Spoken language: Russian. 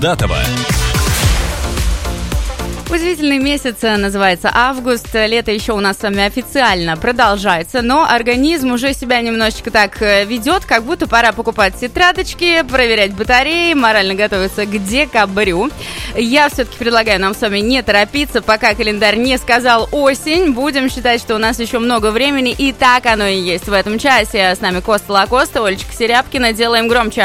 Датова. Удивительный месяц называется август. Лето еще у нас с вами официально продолжается, но организм уже себя немножечко так ведет, как будто пора покупать тетрадочки, проверять батареи, морально готовиться к декабрю. Я все-таки предлагаю нам с вами не торопиться, пока календарь не сказал осень. Будем считать, что у нас еще много времени, и так оно и есть в этом часе. С нами Коста Лакоста, Олечка Серябкина. Делаем громче.